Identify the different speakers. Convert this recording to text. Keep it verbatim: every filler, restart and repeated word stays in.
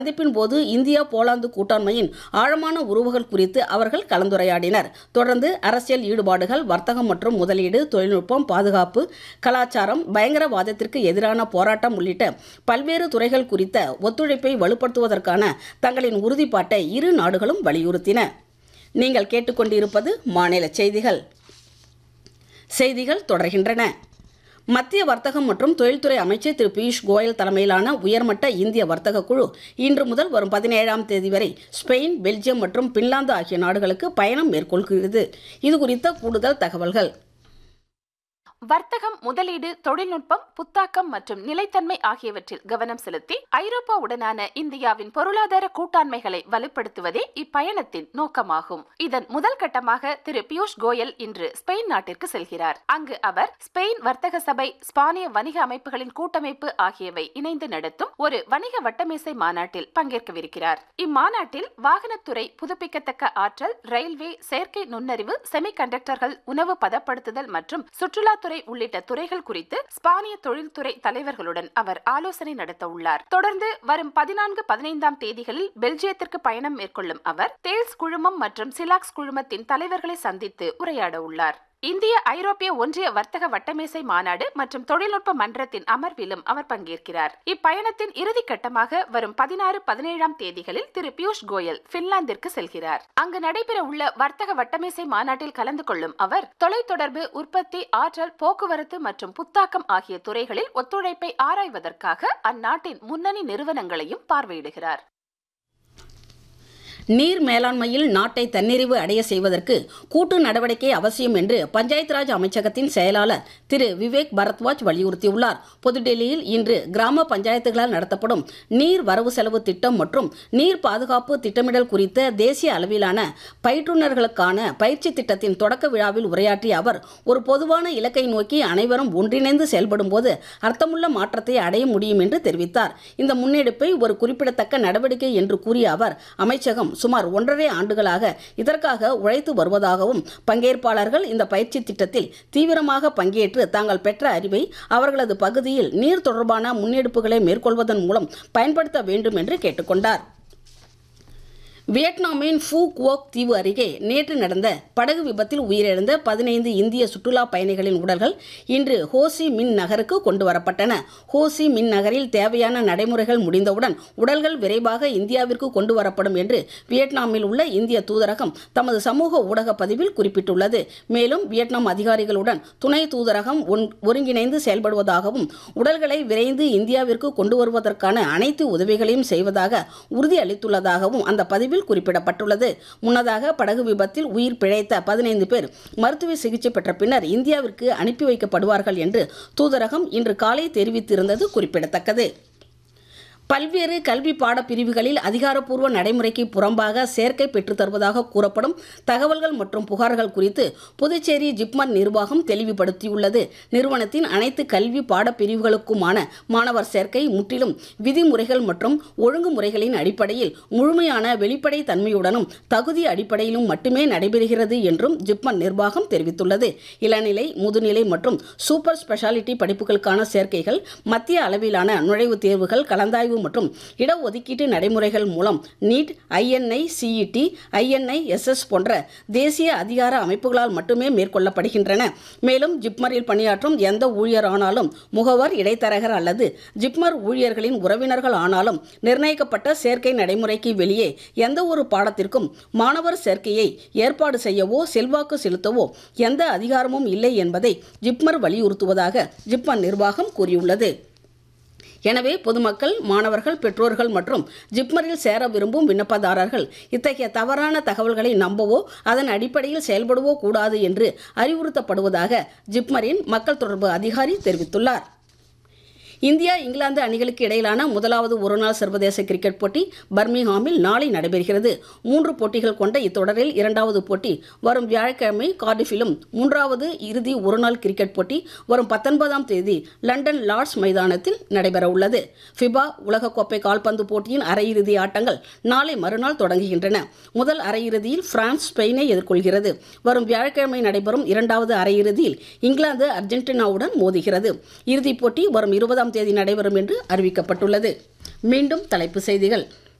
Speaker 1: சந்திப்பின் போது India Poland கூட்டாண்மையின் ஆழமான உறவுகள் குறித்து அவர்கள் கலந்துரையாடினர். தொடர்ந்து அரசியல் ஈடுபாடுகள், வர்த்தகம் மற்றும் முதலீடு, தொழில்நுட்பம், பாதுகாப்பு, கலாச்சாரம், பயங்கரவாதத்திற்கு எதிரான போராட்டம் உள்ளிட்ட பல்வேறு துறைகள் குறித்த ஒத்துழைப்பை வலுப்படுத்துவதற்கான தங்களின் உறுதிப்பாட்டை இரு நாடுகளும் வலியுறுத்தின. நீங்கள் கேட்டுக்கொண்டிருப்பது மாநில செய்திகள். செய்திகள் தொடர்கின்றன. மத்திய வர்த்தகம் மற்றும் தொழில்துறை அமைச்சர் திரு பியூஷ் கோயல் தலைமையிலான உயர்மட்ட இந்திய வர்த்தக குழு இன்று முதல் வரும் பதினேழாம் தேதி வரை ஸ்பெயின், பெல்ஜியம் மற்றும் பின்லாந்து ஆகிய நாடுகளுக்கு பயணம் மேற்கொள்கிறது. இதுகுறித்த கூடுதல் தகவல்கள்.
Speaker 2: வர்த்தகம், முதலீடு, தொழில்நுட்பம், புத்தாக்கம் மற்றும் நிலைத்தன்மை ஆகியவற்றில் கவனம் செலுத்தி ஐரோப்பாவுடனான இந்தியாவின் பொருளாதார கூட்டாண்மைகளை வலுப்படுத்துவதே இப்பயணத்தின் நோக்கமாகும். இதன் முதல் கட்டமாக திரு பியூஷ் கோயல் இன்று ஸ்பெயின் நாட்டிற்கு செல்கிறார். அங்கு அவர் ஸ்பெயின் வர்த்தக சபை, ஸ்பானிய வணிக அமைப்புகளின் கூட்டமைப்பு ஆகியவை இணைந்து நடத்தும் ஒரு வணிக வட்டமேசை மாநாட்டில் பங்கேற்கவிருக்கிறார். இம்மாநாட்டில் வாகனத்துறை, புதுப்பிக்கத்தக்க ஆற்றல், ரயில்வே, செயற்கை நுண்ணறிவு, செமிகண்டக்டர்கள், உணவு பதப்படுத்துதல் மற்றும் சுற்றுலாத்துறை உள்ளிட்ட துறைகள் குறித்து ஸ்பானிய தொழில்துறை தலைவர்களுடன் அவர் ஆலோசனை நடத்த உள்ளார். தொடர்ந்து வரும் பதினான்கு பதினைந்தாம் தேதிகளில் பெல்ஜியத்திற்கு பயணம் மேற்கொள்ளும் அவர் தேல்ஸ் குழுமம் மற்றும் சிலாக்ஸ் குழுமத்தின் தலைவர்களை சந்தித்து உரையாட உள்ளார். இந்திய ஐரோப்பிய ஒன்றிய வர்த்தக வட்டமேசை மாநாடு மற்றும் தொழில்நுட்ப மன்றத்தின் அமர்விலும் அவர் பங்கேற்கிறார். இப்பயணத்தின் இறுதி கட்டமாக வரும் பதினாறு பதினேழாம் தேதிகளில் திரு பியூஷ் கோயல் பின்லாந்திற்கு செல்கிறார். அங்கு நடைபெற உள்ள வர்த்தக வட்டமேசை மாநாட்டில் கலந்து கொள்ளும் அவர் தொலைத்தொடர்பு, உற்பத்தி, ஆற்றல், போக்குவரத்து மற்றும் புத்தாக்கம் ஆகிய துறைகளில் ஒத்துழைப்பை ஆராய்வதற்காக அந்நாட்டின் முன்னணி நிறுவனங்களையும் பார்வையிடுகிறார்.
Speaker 1: நீர் மேலாண்மையில் நாட்டை தன்னிறைவு அடைய செய்வதற்கு கூட்டு நடவடிக்கை அவசியம் என்று பஞ்சாயத் ராஜ் அமைச்சகத்தின் செயலாளர் திரு விவேக் பரத்வாஜ் வலியுறுத்தியுள்ளார். புதுடெல்லியில் இன்று கிராம பஞ்சாயத்துகளால் நடத்தப்படும் நீர் வரவு செலவு திட்டம் மற்றும் நீர் பாதுகாப்பு திட்டமிடல் குறித்த தேசிய அளவிலான பயிற்றுநர்களுக்கான பயிற்சி திட்டத்தின் தொடக்க விழாவில் உரையாற்றிய அவர், ஒரு பொதுவான இலக்கை நோக்கி அனைவரும் ஒன்றிணைந்து செயல்படும் போது அர்த்தமுள்ள மாற்றத்தை அடைய முடியும் என்று தெரிவித்தார். இந்த முன்னெடுப்பை ஒரு குறிப்பிடத்தக்க நடவடிக்கை என்று கூறிய அவர், அமைச்சகம் சுமார் ஒன்றரை ஆண்டுகளாக இதற்காக உழைத்து வருவதாகவும், பங்கேற்பாளர்கள் இந்த பயிற்சி திட்டத்தில் தீவிரமாக பங்கேற்று தாங்கள் பெற்ற அறிவை அவர்களது பகுதியில் நீர் தொடர்பான முன்னெடுப்புகளை மேற்கொள்வதன் மூலம் பயன்படுத்த வேண்டும் என்று கேட்டுக்கொண்டார். வியட்நாமின் ஃபூ குவோக் தீவு அருகே நேற்று நடந்த படகு விபத்தில் உயிரிழந்த பதினைந்து இந்திய சுற்றுலா பயணிகளின் உடல்கள் இன்று ஹோ சி மின் நகருக்கு கொண்டு வரப்பட்டன. ஹோ சி மின் நகரில் தேவையான நடைமுறைகள் முடிந்தவுடன் உடல்கள் விரைவாக இந்தியாவிற்கு கொண்டு வரப்படும் என்று வியட்நாமில் உள்ள இந்திய தூதரகம் தமது சமூக ஊடக பதிவில் குறிப்பிட்டுள்ளது. மேலும் வியட்நாம் அதிகாரிகளுடன் துணை தூதரகம் ஒருங்கிணைந்து செயல்படுவதாகவும், உடல்களை விரைந்து இந்தியாவிற்கு கொண்டு வருவதற்கான அனைத்து உதவிகளையும் செய்வதாக உறுதியளித்துள்ளதாகவும் அந்த பதிவில் குறிப்பிடப்பட்டுள்ளது. முன்னதாக படகு விபத்தில் உயிர் பிழைத்த பதினைந்து பேர் மருத்துவ சிகிச்சை பெற்ற பின்னர் இந்தியாவிற்கு அனுப்பி வைக்கப்படுவார்கள் என்று தூதரகம் இன்று காலை தெரிவித்திருந்தது குறிப்பிடத்தக்கது. பல்வேறு கல்வி பாட பிரிவுகளில் அதிகாரப்பூர்வ நடைமுறைக்கு புறம்பாக சேர்க்கை பெற்றுத் தருவதாக கூறப்படும் தகவல்கள் மற்றும் புகார்கள் குறித்து புதுச்சேரி ஜிப்மர் நிர்வாகம் தெளிவுபடுத்தியுள்ளது. நிறுவனத்தின் அனைத்து கல்வி பாட பிரிவுகளுக்குமான மாணவர் சேர்க்கை முற்றிலும் விதிமுறைகள் மற்றும் ஒழுங்குமுறைகளின் அடிப்படையில் முழுமையான வெளிப்படை தன்மையுடனும் தகுதி அடிப்படையிலும் மட்டுமே நடைபெறுகிறது என்றும் ஜிப்மர் நிர்வாகம் தெரிவித்துள்ளது. இளநிலை, முதுநிலை மற்றும் சூப்பர் ஸ்பெஷாலிட்டி படிப்புகளுக்கான சேர்க்கைகள் மத்திய அளவிலான நுழைவுத் தேர்வுகள், கலந்தாய்வு மற்றும் இடஒதுக்கீட்டு நடைமுறைகள் மூலம் NEET, I N I C E D, I N I S S போன்ற தேசிய அதிகார அமைப்புகளால் மட்டுமே மேற்கொள்ளப்படுகின்றன. மேலும் ஜிப்மரில் பணியாற்றும் எந்த ஊழியர் ஆனாலும், முகவர், இடைத்தரகர் அல்லது ஜிப்மர் ஊழியர்களின் உறவினர்கள் ஆனாலும் நிர்ணயிக்கப்பட்ட சேர்க்கை நடைமுறைக்கு வெளியே எந்த ஒரு பாடத்திற்கும் மாணவர் சேர்க்கையை ஏற்பாடு செய்யவோ செல்வாக்கு செலுத்தவோ எந்த அதிகாரமும் இல்லை என்பதை ஜிப்மர் வலியுறுத்துவதாக ஜிப்மர் நிர்வாகம் கூறியுள்ளது. எனவே பொதுமக்கள், மாணவர்கள், பெற்றோர்கள் மற்றும் ஜிப்மரில் சேர விரும்பும் விண்ணப்பதாரர்கள் இத்தகைய தவறான தகவல்களை நம்பவோ அதன் அடிப்படையில் செயல்படவோ கூடாது என்று அறிவுறுத்தப்படுவதாக ஜிப்மரின் மக்கள் தொடர்பு அதிகாரி தெரிவித்துள்ளார். இந்தியா, இங்கிலாந்து அணிகளுக்கு இடையிலான முதலாவது ஒருநாள் சர்வதேச கிரிக்கெட் போட்டி பர்மிங்ஹாமில் நாளை நடைபெறுகிறது. மூன்று போட்டிகள் கொண்ட இத்தொடரில் இரண்டாவது போட்டி வரும் வியாழக்கிழமை கார்டிஃபிலும், மூன்றாவது இறுதி ஒருநாள் கிரிக்கெட் போட்டி வரும் பத்தொன்பதாம் தேதி லண்டன் லார்ட்ஸ் மைதானத்தில் நடைபெற உள்ளது. ஃபிபா உலகக்கோப்பை கால்பந்து போட்டியின் அரையிறுதி ஆட்டங்கள் நாளை மறுநாள் தொடங்குகின்றன. முதல் அரையிறுதியில் பிரான்ஸ் ஸ்பெயினை எதிர்கொள்கிறது. வரும் வியாழக்கிழமை நடைபெறும் இரண்டாவது அரையிறுதியில் இங்கிலாந்து அர்ஜென்டினாவுடன் மோதுகிறது. இறுதிப் போட்டி வரும் இருபதாம் தேதி நடைபெறும் என்று அறிவிக்கப்பட்டுள்ளது. மீண்டும் தலைப்புச் செய்திகள்.